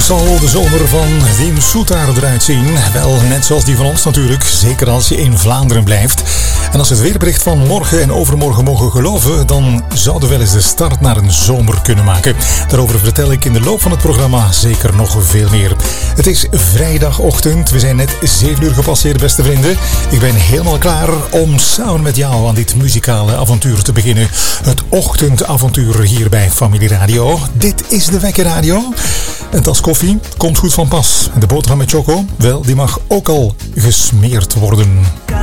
zal de zomer van Wim Soetaar eruit zien? Wel, net zoals die van ons natuurlijk, zeker als je in Vlaanderen blijft. En als we het weerbericht van morgen en overmorgen mogen geloven, dan zouden we wel eens de start naar een zomer kunnen maken. Daarover vertel ik in de loop van het programma zeker nog veel meer. Het is vrijdagochtend, we zijn net 7 uur gepasseerd, beste vrienden. Ik ben helemaal klaar om samen met jou aan dit muzikale avontuur te beginnen. Het ochtendavontuur hier bij Familie Radio. Dit is de Wekker Radio. Een tas koffie komt goed van pas. En de boterham met choco, wel, die mag ook al gesmeerd worden.